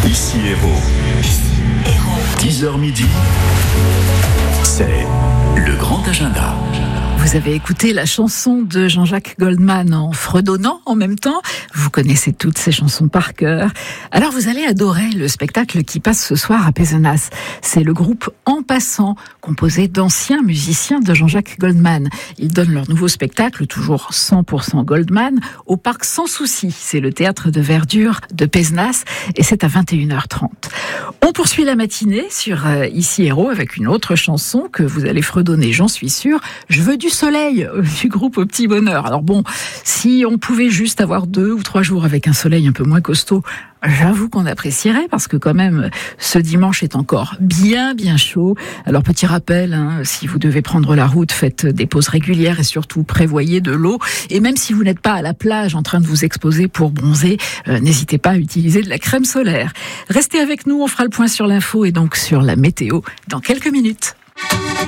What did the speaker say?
Ici Héros. 10h midi, c'est le grand agenda. Vous avez écouté la chanson de Jean-Jacques Goldman en fredonnant en même temps. Vous connaissez toutes ces chansons par cœur. Alors vous allez adorer le spectacle qui passe ce soir à Pézenas. C'est le groupe En Passant, composé d'anciens musiciens de Jean-Jacques Goldman. Ils donnent leur nouveau spectacle, toujours 100% Goldman, au Parc Sans Souci. C'est le théâtre de verdure de Pézenas et c'est à 21h30. On poursuit la matinée sur Ici Héros avec une autre chanson que vous allez fredonner, j'en suis sûre. Je veux du soleil du groupe Au Petit Bonheur. Alors bon, si on pouvait juste avoir 2 ou 3 jours avec un soleil un peu moins costaud, j'avoue qu'on apprécierait parce que quand même ce dimanche est encore bien chaud. Alors petit rappel, si vous devez prendre la route, faites des pauses régulières et surtout prévoyez de l'eau. Et même si vous n'êtes pas à la plage en train de vous exposer pour bronzer, n'hésitez pas à utiliser de la crème solaire. Restez avec nous, on fera le point sur l'info et donc sur la météo dans quelques minutes.